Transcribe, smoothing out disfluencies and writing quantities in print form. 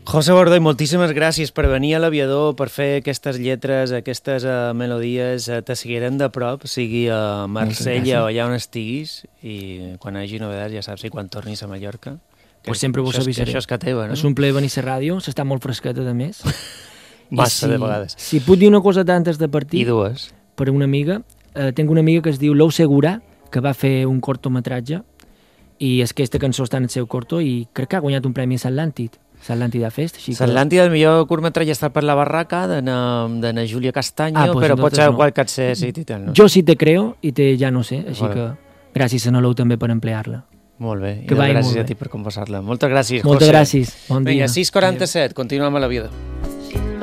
José Bordoi, moltíssimes gràcies per venir a l'Aviador, per fer aquestes lletres, aquestes melodies. Te seguirem de prop, sigui a Marsella o allà on estiguis, i quan hi hagi novetats ja saps, i quan tornis a Mallorca. Pues sempre vos avisaré. Això és que teva, no? És un plaer venir a la ràdio, s'està molt fresqueta, de més. Massa, de vegades. Si puc dir una cosa antes de partir... I dues. Per una amiga. Tinc una amiga que es diu Lou Segura, que va fer un cortometratge, i és que aquesta cançó està en el seu corto, i crec que ha guanyat un premi a l'Atlàntid. L'Atlàntida Fest. L'Atlàntida, el millor curtmetratge està per la barraca d'Anna Júlia Castanyo, però pot ser qualque accèssit i tal, no? Jo sí te creo i ja no sé, així que gràcies a Nolou també per emplear-la. Molt bé, i gràcies a ti per conversar-la. Moltes gràcies, José. Moltes gràcies, bon dia. Vinga, 6:47, continuem a la vida.